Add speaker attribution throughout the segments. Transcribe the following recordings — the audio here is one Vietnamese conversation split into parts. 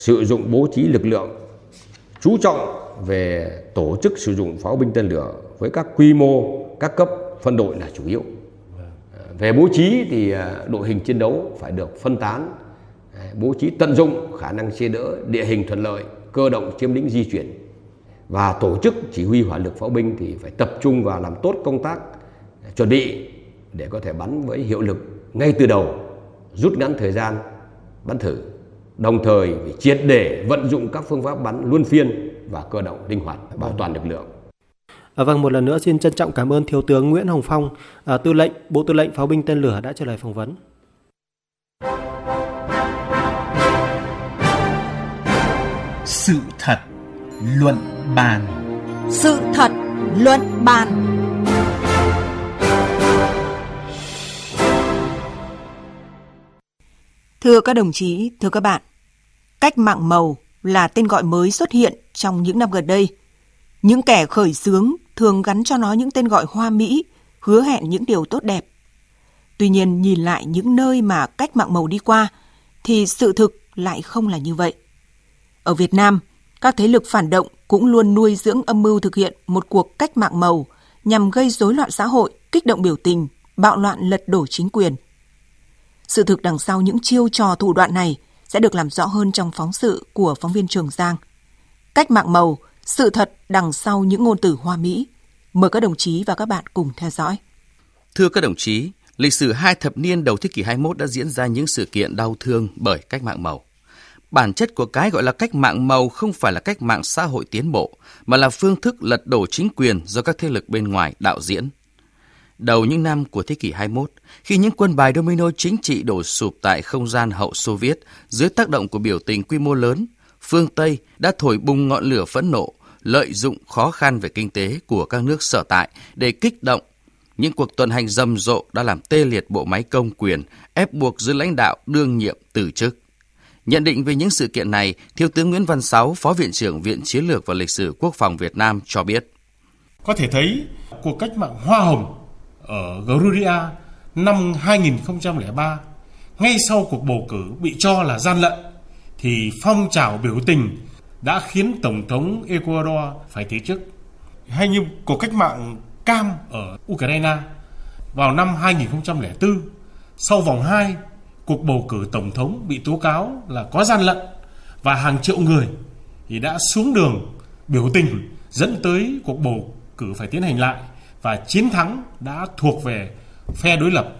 Speaker 1: Sử dụng bố trí lực lượng, chú trọng về tổ chức sử dụng pháo binh tên lửa với các quy mô, các cấp phân đội là chủ yếu. Về bố trí thì đội hình chiến đấu phải được phân tán, bố trí tận dụng khả năng chia đỡ, địa hình thuận lợi, cơ động chiếm lĩnh di chuyển. Và tổ chức chỉ huy hỏa lực pháo binh thì phải tập trung vào làm tốt công tác chuẩn bị để có thể bắn với hiệu lực ngay từ đầu, rút ngắn thời gian bắn thử, đồng thời phải triệt để vận dụng các phương pháp bắn luân phiên và cơ động linh hoạt, bảo toàn lực lượng.
Speaker 2: Vâng, một lần nữa xin trân trọng cảm ơn Thiếu tướng Nguyễn Hồng Phong, Tư lệnh Bộ Tư lệnh Pháo binh tên lửa đã trả lời phỏng vấn.
Speaker 3: Sự thật luận bàn.
Speaker 4: Sự thật luận bàn. Thưa các đồng chí, thưa các bạn, cách mạng màu là tên gọi mới xuất hiện trong những năm gần đây. Những kẻ khởi xướng thường gắn cho nó những tên gọi hoa mỹ, hứa hẹn những điều tốt đẹp. Tuy nhiên, nhìn lại những nơi mà cách mạng màu đi qua, thì sự thực lại không là như vậy. Ở Việt Nam, các thế lực phản động cũng luôn nuôi dưỡng âm mưu thực hiện một cuộc cách mạng màu nhằm gây rối loạn xã hội, kích động biểu tình, bạo loạn lật đổ chính quyền. Sự thực đằng sau những chiêu trò thủ đoạn này sẽ được làm rõ hơn trong phóng sự của phóng viên Trường Giang. Cách mạng màu, sự thật đằng sau những ngôn từ hoa mỹ. Mời các đồng chí và các bạn cùng theo dõi.
Speaker 5: Thưa các đồng chí, lịch sử 2 thập niên đầu thế kỷ 21 đã diễn ra những sự kiện đau thương bởi cách mạng màu. Bản chất của cái gọi là cách mạng màu không phải là cách mạng xã hội tiến bộ, mà là phương thức lật đổ chính quyền do các thế lực bên ngoài đạo diễn. Đầu những năm của thế kỷ 21, khi những quân bài domino chính trị đổ sụp tại không gian hậu Xô Viết dưới tác động của biểu tình quy mô lớn, phương Tây đã thổi bùng ngọn lửa phẫn nộ, lợi dụng khó khăn về kinh tế của các nước sở tại để kích động. Những cuộc tuần hành rầm rộ đã làm tê liệt bộ máy công quyền, ép buộc giới lãnh đạo đương nhiệm từ chức. Nhận định về những sự kiện này, Thiếu tướng Nguyễn Văn Sáu, Phó Viện trưởng Viện Chiến lược và Lịch sử Quốc phòng Việt Nam cho biết.
Speaker 6: Có thể thấy cuộc cách mạng hoa hồng ở Georgia năm 2003, ngay sau cuộc bầu cử bị cho là gian lận, thì phong trào biểu tình đã khiến Tổng thống Ecuador phải từ chức. Hay như cuộc cách mạng cam ở Ukraine vào năm 2004, sau vòng 2, cuộc bầu cử Tổng thống bị tố cáo là có gian lận và hàng triệu người thì đã xuống đường biểu tình dẫn tới cuộc bầu cử phải tiến hành lại và chiến thắng đã thuộc về phe đối lập.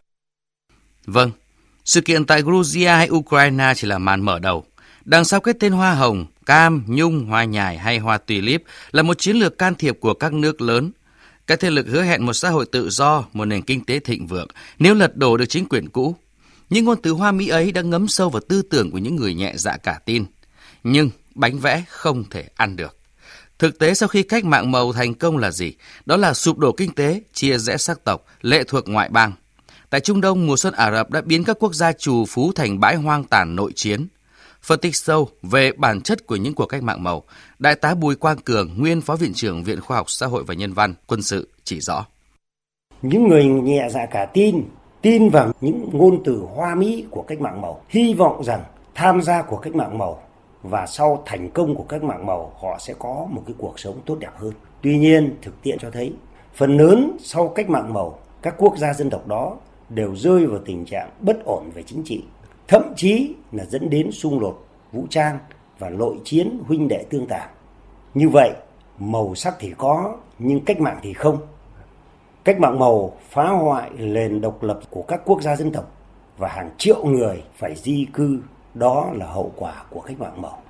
Speaker 5: Vâng, sự kiện tại Georgia hay Ukraine chỉ là màn mở đầu. Đằng sau cái tên hoa hồng, cam, nhung, hoa nhài hay hoa tulip là một chiến lược can thiệp của các nước lớn. Các thế lực hứa hẹn một xã hội tự do, một nền kinh tế thịnh vượng nếu lật đổ được chính quyền cũ. Những ngôn từ hoa mỹ ấy đã ngấm sâu vào tư tưởng của những người nhẹ dạ cả tin. Nhưng bánh vẽ không thể ăn được. Thực tế sau khi cách mạng màu thành công là gì? Đó là sụp đổ kinh tế, chia rẽ sắc tộc, lệ thuộc ngoại bang. Tại Trung Đông, mùa xuân Ả Rập đã biến các quốc gia trù phú thành bãi hoang tàn nội chiến. Phân tích sâu về bản chất của những cuộc cách mạng màu, Đại tá Bùi Quang Cường, nguyên Phó Viện trưởng Viện Khoa học Xã hội và Nhân văn Quân sự chỉ rõ.
Speaker 7: Những người nhẹ dạ cả tin vào những ngôn từ hoa mỹ của cách mạng màu, hy vọng rằng tham gia của cách mạng màu và sau thành công của cách mạng màu họ sẽ có một cái cuộc sống tốt đẹp hơn. Tuy nhiên, thực tiễn cho thấy phần lớn sau cách mạng màu, các quốc gia dân tộc đó đều rơi vào tình trạng bất ổn về chính trị, thậm chí là dẫn đến xung đột vũ trang và nội chiến huynh đệ tương tàn. Như vậy, màu sắc thì có nhưng cách mạng thì không. Cách mạng màu phá hoại nền độc lập của các quốc gia dân tộc và hàng triệu người phải di cư. Đó là hậu quả của cách mạng màu.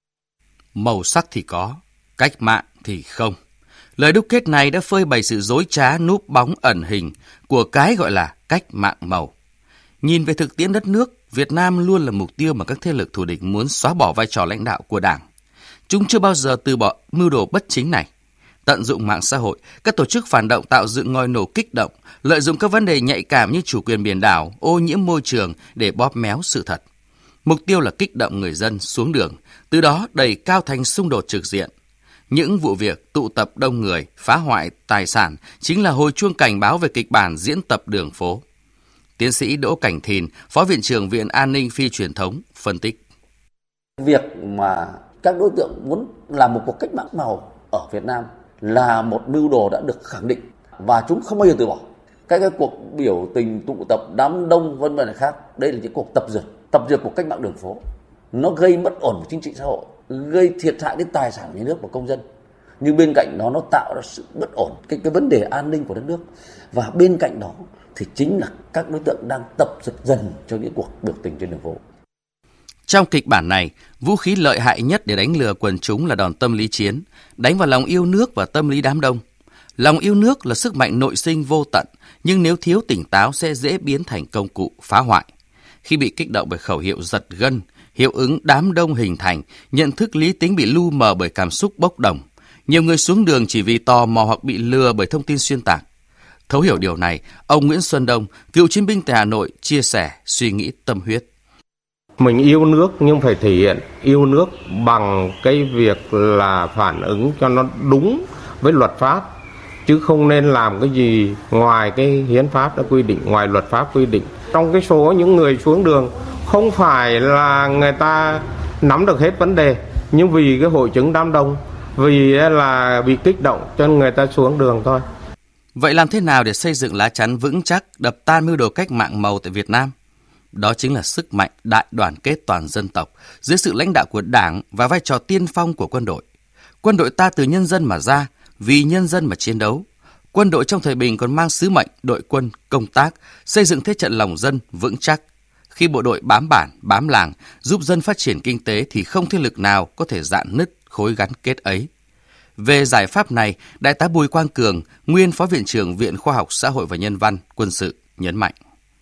Speaker 5: Màu sắc thì có, cách mạng thì không. Lời đúc kết này đã phơi bày sự dối trá núp bóng ẩn hình của cái gọi là cách mạng màu. Nhìn về thực tiễn đất nước, Việt Nam luôn là mục tiêu mà các thế lực thù địch muốn xóa bỏ vai trò lãnh đạo của Đảng. Chúng chưa bao giờ từ bỏ mưu đồ bất chính này. Tận dụng mạng xã hội, các tổ chức phản động tạo dựng ngòi nổ kích động, lợi dụng các vấn đề nhạy cảm như chủ quyền biển đảo, ô nhiễm môi trường để bóp méo sự thật. Mục tiêu là kích động người dân xuống đường, từ đó đẩy cao thành xung đột trực diện. Những vụ việc tụ tập đông người, phá hoại tài sản chính là hồi chuông cảnh báo về kịch bản diễn tập đường phố. Tiến sĩ Đỗ Cảnh Thìn, Phó Viện trưởng Viện An ninh Phi truyền thống, phân tích.
Speaker 8: Việc mà các đối tượng muốn làm một cuộc cách mạng màu ở Việt Nam là một mưu đồ đã được khẳng định và chúng không bao giờ từ bỏ. Các cuộc biểu tình, tụ tập, đám đông vân vân khác, đây là những cuộc tập dượt của cách mạng đường phố. Nó gây bất ổn của chính trị xã hội, gây thiệt hại đến tài sản của nhà nước và công dân. Nhưng bên cạnh đó nó tạo ra sự bất ổn, cái vấn đề an ninh của đất nước. Và bên cạnh đó thì chính là các đối tượng đang tập dượt dần cho những cuộc biểu tình trên đường phố.
Speaker 5: Trong kịch bản này, vũ khí lợi hại nhất để đánh lừa quần chúng là đòn tâm lý chiến, đánh vào lòng yêu nước và tâm lý đám đông. Lòng yêu nước là sức mạnh nội sinh vô tận, nhưng nếu thiếu tỉnh táo sẽ dễ biến thành công cụ phá hoại. Khi bị kích động bởi khẩu hiệu giật gân, hiệu ứng đám đông hình thành, nhận thức lý tính bị lu mờ bởi cảm xúc bốc đồng. Nhiều người xuống đường chỉ vì tò mò hoặc bị lừa bởi thông tin xuyên tạc. Thấu hiểu điều này, ông Nguyễn Xuân Đông, cựu chiến binh tại Hà Nội, chia sẻ suy nghĩ tâm huyết.
Speaker 9: Mình yêu nước nhưng phải thể hiện yêu nước bằng cái việc là phản ứng cho nó đúng với luật pháp, chứ không nên làm cái gì ngoài cái hiến pháp đã quy định, ngoài luật pháp quy định. Trong cái số những người xuống đường không phải là người ta nắm được hết vấn đề, nhưng vì cái hội chứng đám đông, vì là bị kích động cho người ta xuống đường thôi.
Speaker 5: Vậy làm thế nào để xây dựng lá chắn vững chắc, đập tan mưu đồ cách mạng màu tại Việt Nam? Đó chính là sức mạnh đại đoàn kết toàn dân tộc dưới sự lãnh đạo của Đảng và vai trò tiên phong của quân đội. Quân đội ta từ nhân dân mà ra, vì nhân dân mà chiến đấu. Quân đội trong thời bình còn mang sứ mệnh đội quân, công tác, xây dựng thế trận lòng dân vững chắc. Khi bộ đội bám bản, bám làng, giúp dân phát triển kinh tế thì không thế lực nào có thể rạn nứt khối gắn kết ấy. Về giải pháp này, Đại tá Bùi Quang Cường, nguyên Phó Viện trưởng Viện Khoa học Xã hội và Nhân văn, Quân sự, nhấn mạnh.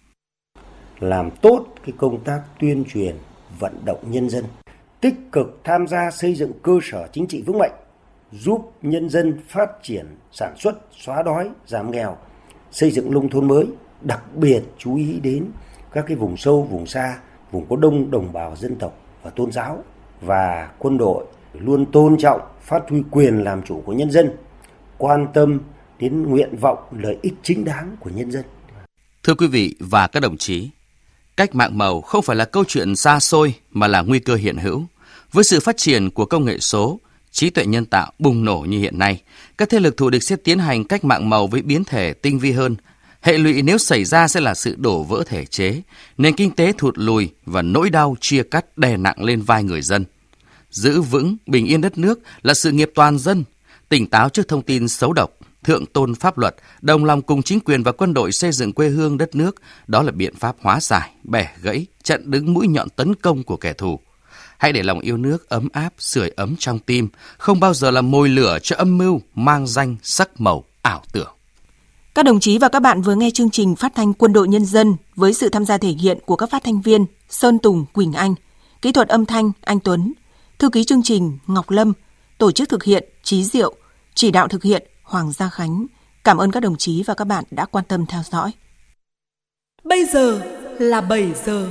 Speaker 7: Làm tốt cái công tác tuyên truyền, vận động nhân dân, tích cực tham gia xây dựng cơ sở chính trị vững mạnh, giúp nhân dân phát triển sản xuất, xóa đói, giảm nghèo, xây dựng nông thôn mới, đặc biệt chú ý đến các cái vùng sâu, vùng xa, vùng có đông đồng bào dân tộc và tôn giáo. Và quân đội luôn tôn trọng, phát huy quyền làm chủ của nhân dân, quan tâm đến nguyện vọng, lợi ích chính đáng của nhân dân.
Speaker 5: Thưa quý vị và các đồng chí, cách mạng màu không phải là câu chuyện xa xôi mà là nguy cơ hiện hữu. Với sự phát triển của công nghệ số, trí tuệ nhân tạo bùng nổ như hiện nay, các thế lực thù địch sẽ tiến hành cách mạng màu với biến thể tinh vi hơn. Hệ lụy nếu xảy ra sẽ là sự đổ vỡ thể chế, nền kinh tế thụt lùi và nỗi đau chia cắt đè nặng lên vai người dân. Giữ vững bình yên đất nước là sự nghiệp toàn dân, tỉnh táo trước thông tin xấu độc, thượng tôn pháp luật, đồng lòng cùng chính quyền và quân đội xây dựng quê hương đất nước, đó là biện pháp hóa giải, bẻ gãy, chặn đứng mũi nhọn tấn công của kẻ thù. Hãy để lòng yêu nước ấm áp, sưởi ấm trong tim, không bao giờ là mồi lửa cho âm mưu mang danh sắc màu ảo tưởng.
Speaker 4: Các đồng chí và các bạn vừa nghe chương trình phát thanh Quân đội Nhân dân với sự tham gia thể hiện của các phát thanh viên Sơn Tùng, Quỳnh Anh, kỹ thuật âm thanh Anh Tuấn, thư ký chương trình Ngọc Lâm, tổ chức thực hiện Chí Diệu, chỉ đạo thực hiện Hoàng Gia Khánh. Cảm ơn các đồng chí và các bạn đã quan tâm theo dõi.
Speaker 10: Bây giờ là 7 giờ.